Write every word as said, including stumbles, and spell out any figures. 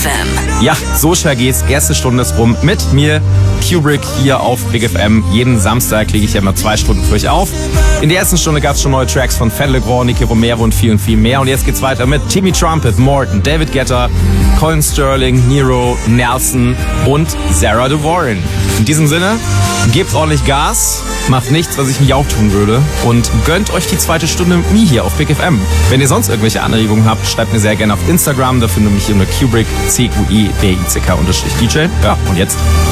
F M. Ja, so schnell geht's. Erste Stunde ist rum mit mir, Kubrick, hier auf Big F M. Jeden Samstag lege ich ja immer zwei Stunden für euch auf. In der ersten Stunde gab's schon neue Tracks von Fedde Le Grand, Nicky Romero und viel und viel mehr. Und jetzt geht's weiter mit Timmy Trumpet, Morton, David Guetta, Colin Sterling, Nero, Nelson und Sarah De Warren. In diesem Sinne, gebt ordentlich Gas, macht nichts, was ich nicht auch tun würde und gönnt euch die zweite Stunde mit mir hier auf Big F M. Wenn ihr sonst irgendwelche Anregungen habt, schreibt mir sehr gerne auf Instagram, da findet ihr mich unter Kubrick, C U I B I C K D J. Ja, und jetzt